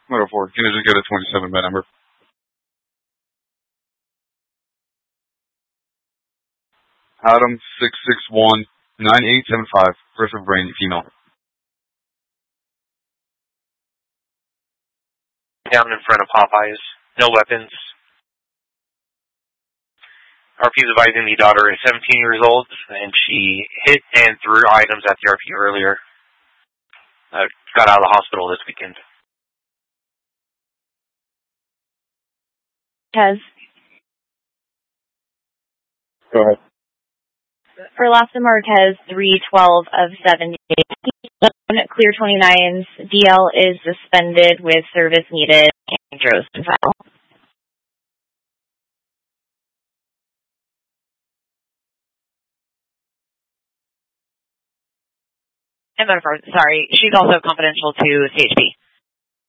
Motor 4. Can I just get a 27 by number? Adam 661-9875. First of brain, female. Down in front of Popeyes. No weapons. RP is advising the daughter is 17 years old, and she hit and threw items at the RP earlier. Got out of the hospital this weekend. Marquez. Go ahead. For Lasta Marquez, 312 of 70. Clear 29s. DL is suspended with service needed. Andros to file. And sorry, she's also confidential to CHP.